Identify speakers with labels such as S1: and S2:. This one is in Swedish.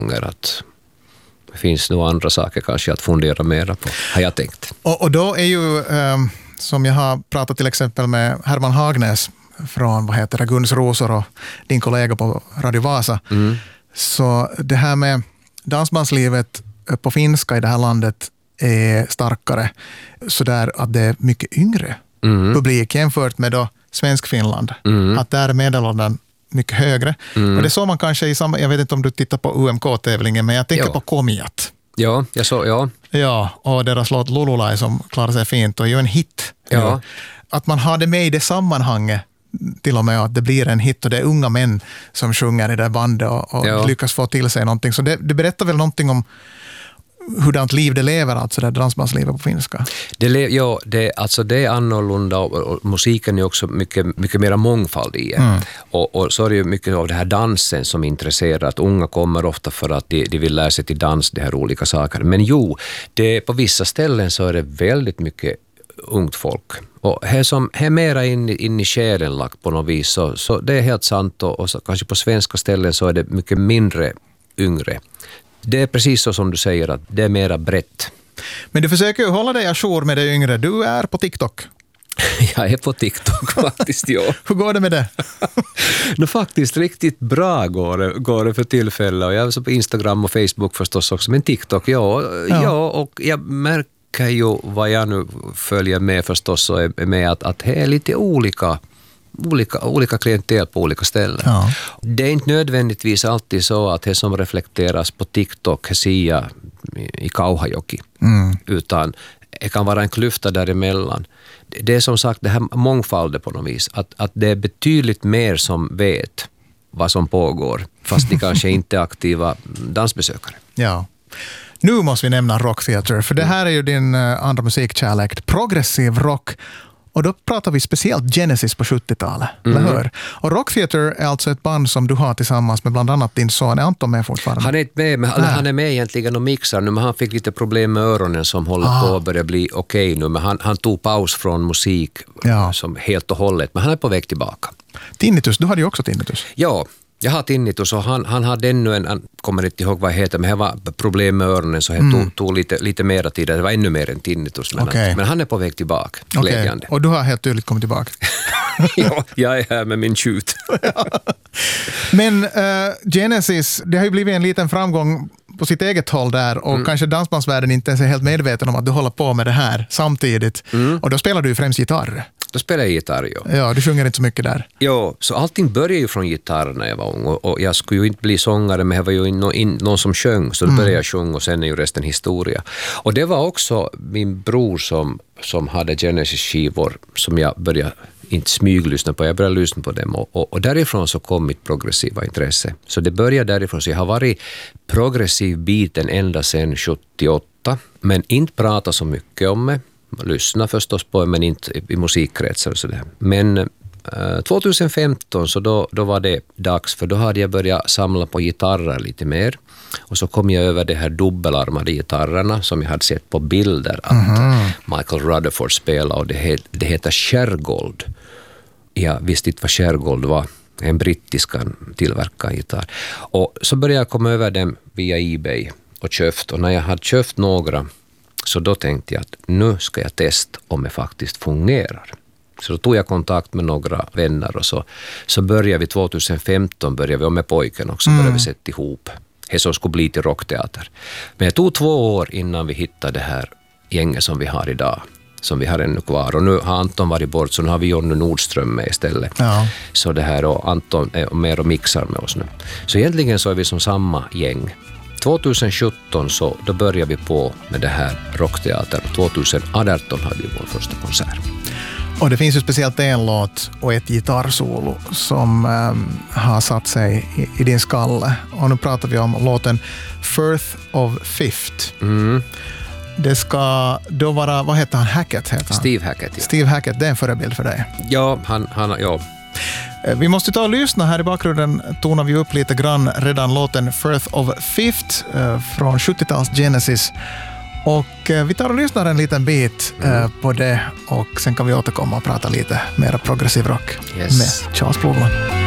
S1: att det finns nog andra saker kanske att fundera mera på, har jag tänkt.
S2: Och då är ju, som jag har pratat till exempel med Herman Hagnäs från, Guns Rosor och din kollega på Radio Vasa. Så det här med dansbandslivet på finska i det här landet är starkare, så där att det är mycket yngre publik jämfört med då Svensk-Finland. Att där är medelåldern mycket högre. Och det såg man kanske i samma, jag vet inte om du tittar på UMK-tävlingen, men jag tänker på Komiat.
S1: Ja, jag såg, ja.
S2: Ja, och deras låt Lululai som klarar sig fint och är ju en hit.
S1: Ja.
S2: Att man har det med i det sammanhanget till och med att det blir en hit och det är unga män som sjunger i det bandet och lyckas få till sig någonting. Så det berättar väl någonting om hurdant liv det lever, alltså det dansbandslivet på finska. Det
S1: är annorlunda och musiken är också mycket mer mångfald i. Och så är det ju mycket av det här dansen som intresserar, att unga kommer ofta för att de vill lära sig till dans, de här olika sakerna. Men på vissa ställen så är det väldigt mycket ungt folk. Och här mera in i själen lagt på något vis, så det är helt sant, och så kanske på svenska ställen så är det mycket mindre yngre. Det är precis så som du säger, att det är mera brett.
S2: Men du försöker ju hålla dig ajour med det yngre. Du är på TikTok.
S1: Jag är på TikTok faktiskt, ja.
S2: Hur går det med det?
S1: Faktiskt riktigt bra går det för tillfället. Och jag är så på Instagram och Facebook förstås också. Men TikTok, ja, och jag märker ju vad jag nu följer med förstås, och är med att det är lite olika klientel på olika ställen. Ja. Det är inte nödvändigtvis alltid så att det som reflekteras på TikTok ser i Kauhajoki, utan det kan vara en klyfta däremellan. Det är som sagt det här mångfalden på något vis, att det är betydligt mer som vet vad som pågår, fast de kanske inte är aktiva dansbesökare.
S2: Ja. Nu måste vi nämna Rock Theatre, för det här är ju din andra musikkärlek, progressiv rock. Och då pratar vi speciellt Genesis på 70-talet, eller hur? Och Rock Theatre är alltså ett band som du har tillsammans med bland annat din son Anton med fortfarande.
S1: Han är inte med, men han är med egentligen och mixar nu, men han fick lite problem med öronen som håller på att börja bli okej nu, men han tog paus från musik som helt och hållet, men han är på väg tillbaka.
S2: Tinnitus, du hade ju också tinnitus.
S1: Ja, jag har tinnitus, och han hade ännu han kommer inte ihåg vad det heter, men det var problem med öronen, så det tog lite mera tid. Det var ännu mer än tinnitus, men han är på väg tillbaka, glädjande.
S2: Och du har helt tydligt kommit tillbaka.
S1: Ja, jag är här med min tjut.
S2: Men Genesis, det har ju blivit en liten framgång på sitt eget håll där, och kanske dansbandsvärlden inte ens är helt medveten om att du håller på med det här samtidigt. Och då spelar du ju främst gitarr.
S1: Då spelar jag gitarr, ja.
S2: Ja, du sjunger inte så mycket där.
S1: Ja, så allting började ju från gitarr när jag var ung, och jag skulle ju inte bli sångare, men jag var ju någon som sjöng, så då började jag sjunga, och sen är ju resten historia. Och det var också min bror som hade Genesis-skivor som jag började inte smyglyssna på, jag började lyssna på dem, och därifrån så kom mitt progressiva intresse. Så det började därifrån, så jag har varit progressiv biten ända sedan 78, men inte pratat så mycket om det. Lyssna förstås på, men inte i musikkretsar och sådär. Men 2015 så då var det dags, för då hade jag börjat samla på gitarrer lite mer, och så kom jag över de här dubbelarmade gitarrerna som jag hade sett på bilder att Michael Rutherford spelade, och det heter Shergold. Jag visste inte vad Shergold var, en brittisk tillverkad gitarr. Och så började jag komma över dem via eBay och köpt, och när jag hade köpt några, så då tänkte jag att nu ska jag testa om det faktiskt fungerar. Så då tog jag kontakt med några vänner, och så började vi 2015 och med pojken också började vi sätta ihop det som skulle bli till rockteater. Men det tog 2 år innan vi hittade det här gänget som vi har idag, som vi har ännu kvar. Och nu har Anton varit bort, så nu har vi Jonny Nordström med istället. Ja. Så det här, och Anton är med och mixar med oss nu. Så egentligen så är vi som samma gäng. 2017 så då började vi på med det här rockteatern. 2018 hade vi vår första konsert.
S2: Och det finns ju speciellt en låt och ett gitarrsolo som har satt sig i din skalle. Och nu pratar vi om låten Firth of Fifth. Det ska då vara, vad heter han? Hackett heter han?
S1: Steve Hackett. Ja.
S2: Steve Hackett, det är en förebild för dig.
S1: Ja, ja.
S2: Vi måste ta och lyssna. Här i bakgrunden tonar vi upp lite grann redan låten Firth of Fifth från 70-tals Genesis. Och vi tar och lyssnar en liten bit på det, och sen kan vi återkomma och prata lite mer progressiv rock med Charles Plogman.